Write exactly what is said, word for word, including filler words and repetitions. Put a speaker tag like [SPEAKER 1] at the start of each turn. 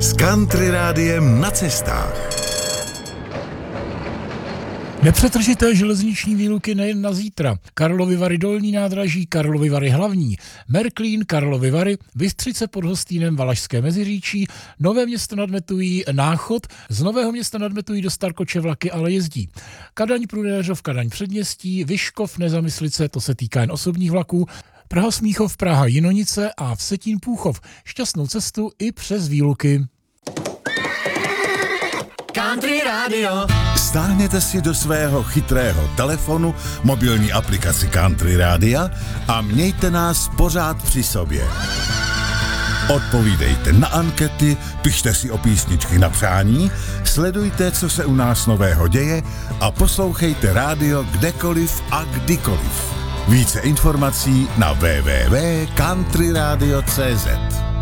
[SPEAKER 1] S Country Rádiem na cestách.
[SPEAKER 2] Nepřetržité železniční výluky nejen na zítra. Karlovy Vary dolní nádraží, Karlovy Vary hlavní, Merklín, Karlovy Vary, Bystřice pod Hostýnem, Valašské Meziříčí, Nové Město nad Metují, Náchod, z Nového Města nad Metují do Starkoče vlaky ale jezdí. Kadaň Prunéřov, Kadaň Předměstí, Vyškov, Nezamyslice, to se týká jen osobních vlaků, Praha Smíchov, Praha Jinonice a Vsetín Púchov. Šťastnou cestu i přes výluky.
[SPEAKER 3] Country Radio.
[SPEAKER 1] Stáhněte si do svého chytrého telefonu mobilní aplikaci Country Rádia a mějte nás pořád při sobě. Odpovídejte na ankety, pište si o písničky na přání, sledujte, co se u nás nového děje a poslouchejte rádio kdekoliv a kdykoliv. Více informací na w w w tečka country radio tečka c z.